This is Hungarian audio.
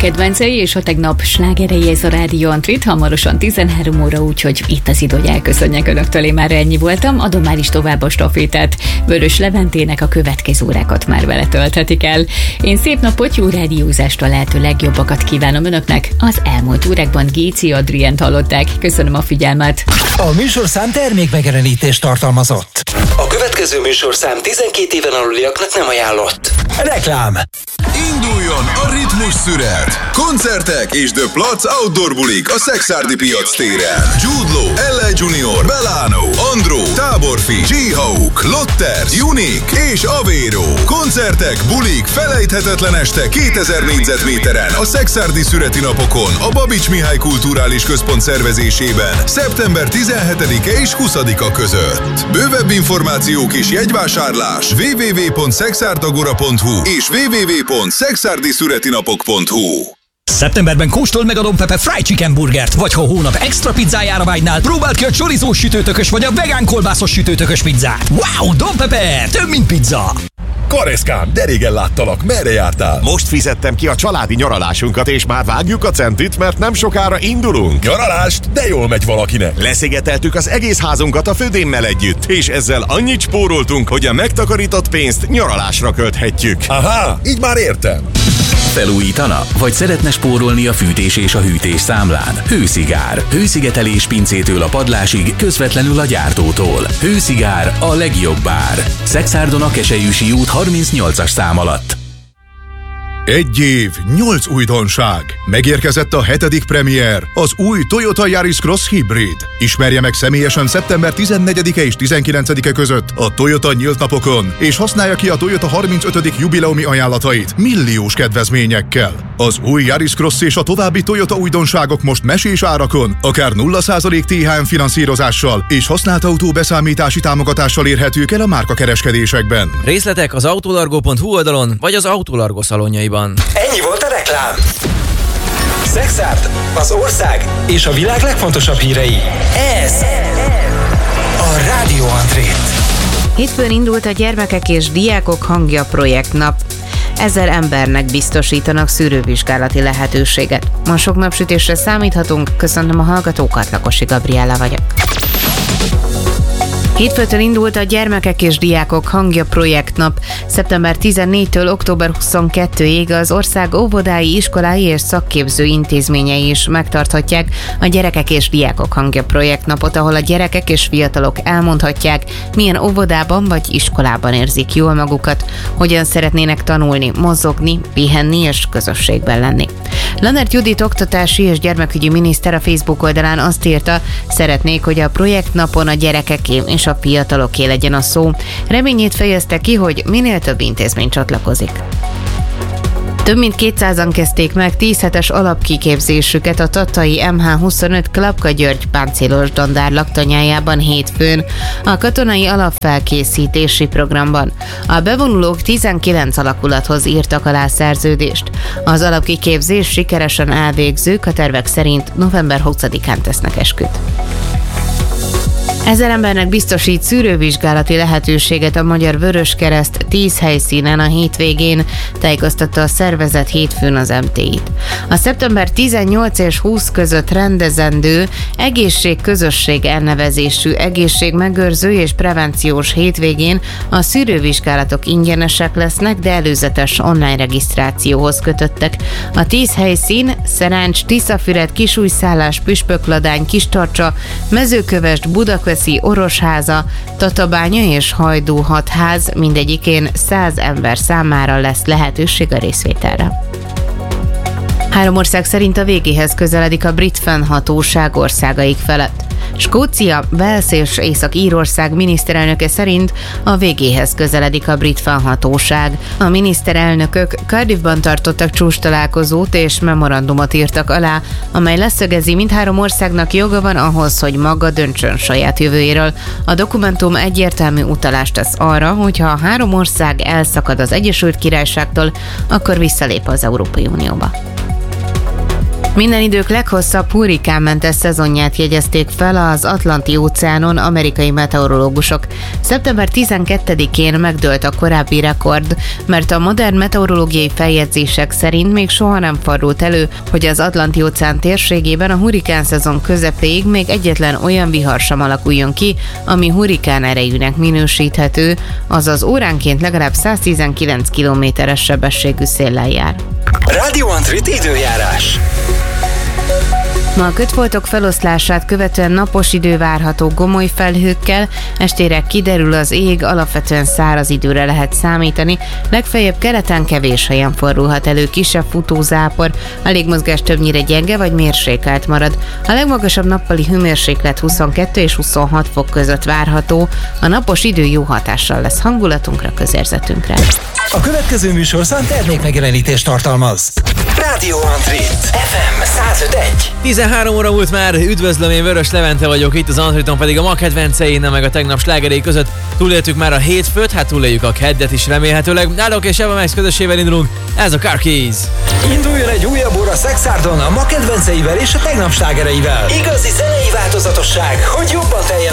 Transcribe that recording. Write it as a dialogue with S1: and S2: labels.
S1: kedvencei, és a tegnap slágerei ez a Rádió Antrit, hamarosan 13 óra, úgyhogy itt az idő, hogy elköszönjek önöktől, én már ennyi voltam, adom már is tovább a stafétát. Vörös Leventének a következő órákat már vele tölthetik el. Én szép napot, jó rádiózást, a lehető legjobbakat kívánom önöknek. Az elmúlt órákban Géci Adrient hallották. Köszönöm a figyelmet.
S2: A műsorszám termékmegjelenítést tartalmazott.
S3: A következő műsorszám 12 éven aluliaknak nem ajánlott.
S2: Reklám.
S4: Induljon a ritmus szünet! Koncertek és The Platz Outdoor bulik a Szekszárdi piac téren. Jude Law, L.A. Junior, Belano, Andro, Táborfi, G-Hawk, Lotters, Unique és Avero. Koncertek, bulik, felejthetetlen este 2000 négyzetméteren a Szekszárdi szüreti napokon a Babics Mihály Kulturális Központ szervezésében szeptember 17-e és 20-a között. Bővebb információk és jegyvásárlás www.szexárdagora.hu és www.szexárdiszüretinapok.hu.
S2: Szeptemberben kóstold meg a Don Pepe Fried Chicken burgert, vagy ha a hónap extra pizzájára vágynál, próbáld ki a chorizós sütőtökös vagy a vegán kolbászos sütőtökös pizzát. Wow, Don Pepe, több mint pizza!
S5: Kareszkám, de régen láttalak, merre jártál? Most fizettem ki a családi nyaralásunkat, és már vágjuk a centit, mert nem sokára indulunk. Nyaralást? De jól megy valakinek. Leszigeteltük az egész házunkat a födémmel együtt, és ezzel annyit spóroltunk, hogy a megtakarított pénzt nyaralásra költhetjük. Aha, így már értem.
S6: Felújítana? Vagy szeretne spórolni a fűtés és a hűtés számlán? Hőszigár. Hőszigetelés pincétől a padlásig, közvetlenül a gyártótól. Hőszigár, a legjobb ár. Szexárdon a Keselyűsi út 38-as szám alatt.
S4: 1 év, 8 újdonság. Megérkezett a 7. premier, az új Toyota Yaris Cross Hybrid. Ismerje meg személyesen szeptember 14-e és 19-e között a Toyota nyílt napokon, és használja ki a Toyota 35. jubileumi ajánlatait milliós kedvezményekkel. Az új Yaris Cross és a további Toyota újdonságok most mesés árakon, akár 0% THM finanszírozással és használt autó beszámítási támogatással érhetők el a márkakereskedésekben.
S7: Részletek az autolargo.hu oldalon, vagy az Autolargo szalonjaiban.
S2: Ennyi volt a reklám. Szexárd, az ország és a világ legfontosabb hírei. Ez a Rádió Antrit.
S8: Hétfőn indult a Gyermekek és Diákok Hangja projektnap. 1000 embernek biztosítanak szűrővizsgálati lehetőséget. Ma sok napsütésre számíthatunk, köszönöm a hallgatókat, Lakosi Gabriella vagyok. Hétfőtől indult a Gyermekek és Diákok Hangja projektnap. Szeptember 14-től október 22-ig az ország óvodái, iskolái és szakképző intézményei is megtarthatják a Gyerekek és Diákok Hangja projektnapot, ahol a gyerekek és fiatalok elmondhatják, milyen óvodában vagy iskolában érzik jól magukat, hogyan szeretnének tanulni, mozogni, pihenni és közösségben lenni. Lannert Judit oktatási és gyermekügyi miniszter a Facebook oldalán azt írta, szeretnék, hogy a projektnapon a gyerekeké és a fiataloké legyen a szó. Reményét fejezte ki, hogy minél több intézmény csatlakozik. Több mint 200-an kezdték meg 10 hetes alapkiképzésüket a tatai MH25 Klapka György páncélos dandár laktanyájában hétfőn a katonai alapfelkészítési programban. A bevonulók 19 alakulathoz írtak alá szerződést. Az alapkiképzés sikeresen elvégzők a tervek szerint november 20-án tesznek esküt. 1000 embernek biztosít szűrővizsgálati lehetőséget a Magyar Vöröskereszt 10 helyszínen a hétvégén, tájékoztatta a szervezet hétfőn az MTI-t. A szeptember 18 és 20 között rendezendő egészségközösség elnevezésű egészségmegőrző és prevenciós hétvégén a szűrővizsgálatok ingyenesek lesznek, de előzetes online regisztrációhoz kötöttek. A 10 helyszín Szerencs, Tiszafüred, Kisújszállás, Püspökladány, Kistarcsa, Mezőkövesd, Budakeszi, Orosháza, Tatabánya és Hajdú hatház, mindegyikén 100 ember számára lesz lehetőség a részvételre. 3 ország szerint a végéhez közeledik a brit fennhatóság országaik felett. Skócia, Wales és Észak-Írország miniszterelnöke szerint a végéhez közeledik a brit fennhatóság. A miniszterelnökök Cardiffban tartottak csúcstalálkozót és memorandumot írtak alá, amely leszögezi, mindhárom országnak joga van ahhoz, hogy maga döntsön saját jövőjéről. A dokumentum egyértelmű utalást tesz arra, hogyha a 3 ország elszakad az Egyesült Királyságtól, akkor visszalép az Európai Unióba. Minden idők leghosszabb hurrikánmentes szezonját jegyezték fel az Atlanti-óceánon amerikai meteorológusok. Szeptember 12-én megdőlt a korábbi rekord, mert a modern meteorológiai feljegyzések szerint még soha nem fordult elő, hogy az Atlanti-óceán térségében a hurrikánszezon közepéig még egyetlen olyan vihar sem alakuljon ki, ami hurrikán erejűnek minősíthető, azaz óránként legalább 119 km/s sebességű széllel jár.
S3: Radio Antrit időjárás.
S8: Ma a kötfoltok feloszlását követően napos idő várható gomoly felhőkkel, estére kiderül az ég, alapvetően száraz időre lehet számítani, legfeljebb keleten kevés helyen fordulhat elő kisebb futózápor, a légmozgás többnyire gyenge vagy mérsékelt marad. A legmagasabb nappali hőmérséklet 22 és 26 fok között várható, a napos idő jó hatással lesz hangulatunkra, közérzetünkre.
S2: A következő műsorszám termékmegjelenítést tartalmaz.
S3: Radio Antrit FM 105.1.
S7: 13 óra múlt már, üdvözlöm, én Vörös Levente vagyok, itt az Antriton pedig a ma kedvencei, meg a tegnap slágerei között túléltük már a hétfőt, hát túléljük a keddet is remélhetőleg. Nálok és Eva Max közössével indulunk, ez a Car Keys.
S2: Induljon egy újabb óra Szexárdon a ma kedvenceivel és a tegnap slágereivel.
S3: Igazi zenei változatosság, hogy jobban teljen